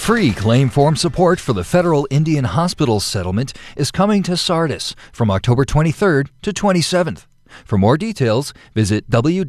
Free claim form support for the federal Indian hospital settlement is coming to Sardis from October 23rd to 27th. For more details, visit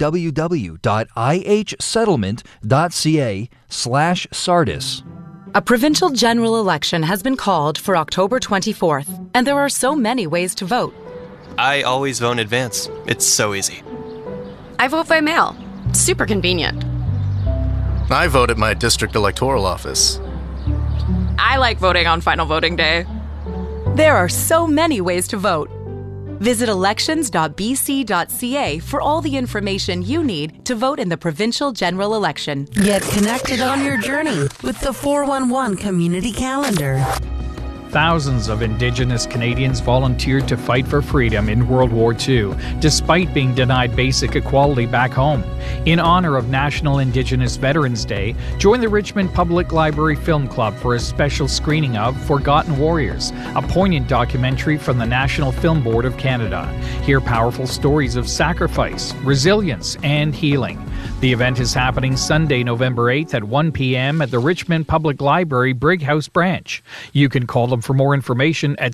www.ihsettlement.ca/Sardis. A provincial general election has been called for October 24th, and there are so many ways to vote. I always vote in advance. It's so easy. I vote by mail. It's super convenient. I vote at my district electoral office. I like voting on final voting day. There are so many ways to vote. Visit elections.bc.ca for all the information you need to vote in the provincial general election. Get connected on your journey with the 411 Community Calendar. Thousands of Indigenous Canadians volunteered to fight for freedom in World War II, despite being denied basic equality back home. In honor of National Indigenous Veterans Day, join the Richmond Public Library Film Club for a special screening of Forgotten Warriors, a poignant documentary from the National Film Board of Canada. Hear powerful stories of sacrifice, resilience, and healing. The event is happening Sunday, November 8th at 1 p.m. at the Richmond Public Library Brighouse Branch. You can call them for more information at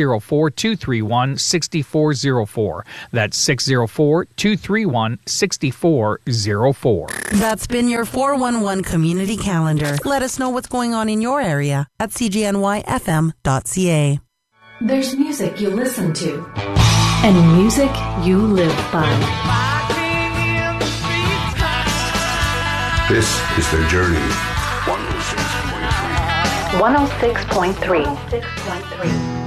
604-231-6404. That's 604-231-6404. That's been your 411 Community Calendar. Let us know what's going on in your area at cgnyfm.ca. There's music you listen to, and music you live by. This is their journey. 106.3. 106.3.